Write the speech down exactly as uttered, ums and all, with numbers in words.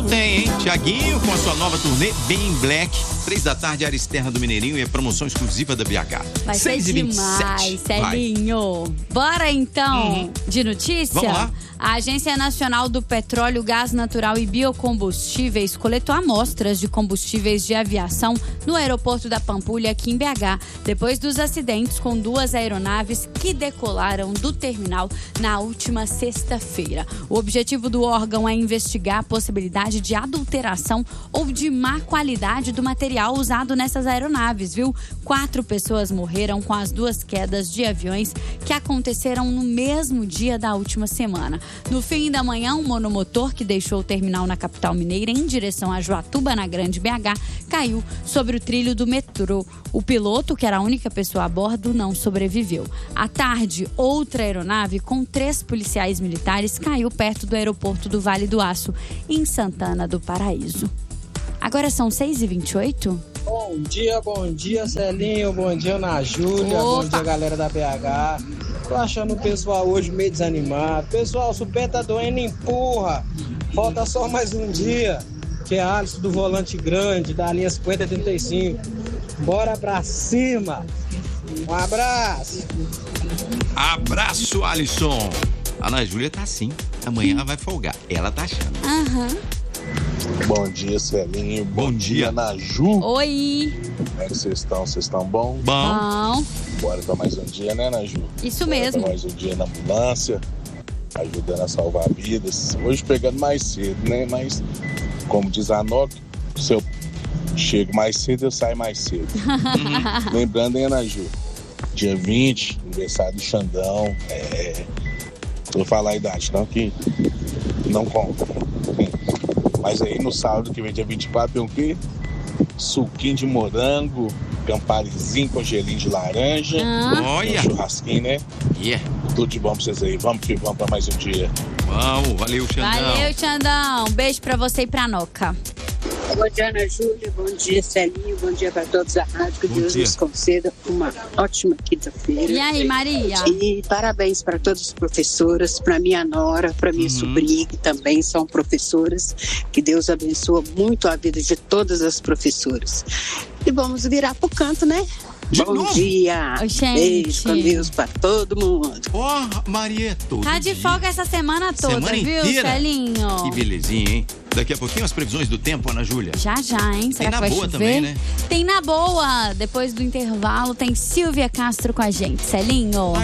Tem, hein? Thiaguinho com a sua nova turnê Bem Black. Três da tarde, área externa do Mineirinho e a promoção exclusiva da B H. Vai ser demais, Celinho. Bora então uhum. de notícia? Vamos lá. A Agência Nacional do Petróleo, Gás Natural e Biocombustíveis coletou amostras de combustíveis de aviação no aeroporto da Pampulha, aqui em B H, depois dos acidentes com duas aeronaves que decolaram do terminal na última sexta-feira. O objetivo do órgão é investigar a possibilidade de adulteração ou de má qualidade do material usado nessas aeronaves, viu? Quatro pessoas morreram com as duas quedas de aviões que aconteceram no mesmo dia da última semana. No fim da manhã, um monomotor que deixou o terminal na capital mineira em direção a Joatuba, na Grande B H, caiu sobre o trilho do metrô. O piloto, que era a única pessoa a bordo, não sobreviveu. À tarde, outra aeronave com três policiais militares caiu perto do aeroporto do Vale do Aço, em Santana do Paraíso. Agora são seis e vinte e oito. Bom dia, bom dia, Celinho. Bom dia, Ana Júlia. Bom dia, galera da B H. Tô achando o pessoal hoje meio desanimado. Pessoal, se o pé tá doendo, empurra. Falta só mais um dia. Que é a Alisson do Volante Grande, da linha cinquenta trinta e cinco. Bora pra cima. Um abraço. Abraço, Alisson. A Ana Júlia tá assim. Amanhã ela vai folgar. Ela tá achando. Aham. Uhum. Bom dia, Celinho. Bom, Bom dia, dia, Naju. Oi. Como é que vocês estão? Vocês estão bom? Bom. Bom. Bora pra mais um dia, né, Naju? Isso Bora mesmo. Pra mais um dia na ambulância, ajudando a salvar vidas. Hoje pegando mais cedo, né? Mas, como diz a Noca, se eu chego mais cedo, eu saio mais cedo. Lembrando, hein, Naju? Dia vinte, aniversário do Xandão. É... Vou falar a idade, não, que não conta. Mas aí no sábado que vem, dia vinte e quatro, tem o quê? Suquinho de morango, camparizinho com gelinho de laranja. Ah. Olha! Um churrasquinho, né? Yeah. Tudo de bom pra vocês aí. Vamos, filho, vamos pra mais um dia. Vamos, valeu, Xandão. Valeu, Xandão. Um beijo pra você e pra Noca. Bom dia, Ana Júlia. Bom dia, Celinho. Bom dia para todos da rádio. Que Bom Deus dia. nos conceda uma ótima quinta-feira. E aí, Maria? E parabéns para todas as professoras, para minha nora, para minha Uhum. sobrinha, que também são professoras. Que Deus abençoe muito a vida de todas as professoras. E vamos virar pro canto, né? De Bom novo? dia. Oi, gente. Beijo com Deus para todo mundo. Ó, oh, Maria, todo Tá de dia. folga essa semana toda, Semana viu, inteira. Celinho? Que belezinha, hein? Daqui a pouquinho as previsões do tempo, Ana Júlia. Já, já, hein? Será Tem na que vai boa chover? também, né? Tem na boa. Depois do intervalo, tem Silvia Castro com a gente. Celinho.